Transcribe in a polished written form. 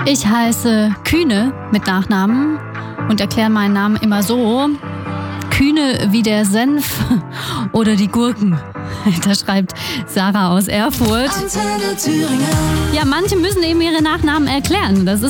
Ich heiße Kühne mit Nachnamen und erkläre meinen Namen immer so: Kühne wie der Senf oder die Gurken. Das schreibt Sarah aus Erfurt. Ja, manche müssen eben ihre Nachnamen erklären. Das ist